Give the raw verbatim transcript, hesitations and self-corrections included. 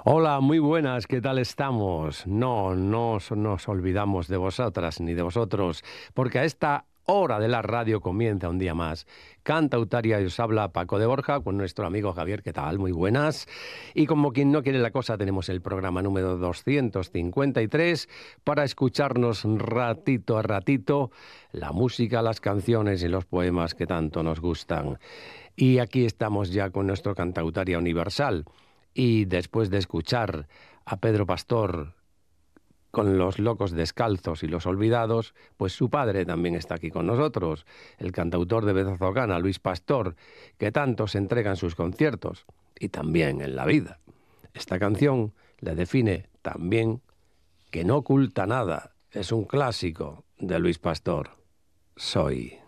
Hola, muy buenas, ¿qué tal estamos? No, no os- nos olvidamos de vosotras ni de vosotros, porque a esta hora de la radio comienza un día más. Canta Utaria y os habla Paco de Borja con nuestro amigo Javier, ¿qué tal? Muy buenas. Y como quien no quiere la cosa, tenemos el programa número doscientos cincuenta y tres para escucharnos ratito a ratito la música, las canciones y los poemas que tanto nos gustan. Y aquí estamos ya con nuestro Cantautaria Universal. Y después de escuchar a Pedro Pastor con Los Locos Descalzos y Los Olvidados, pues su padre también está aquí con nosotros, el cantautor de Bezazocana, Luis Pastor, que tanto se entrega en sus conciertos y también en la vida. Esta canción le define también que no oculta nada, es un clásico de Luis Pastor. Soy.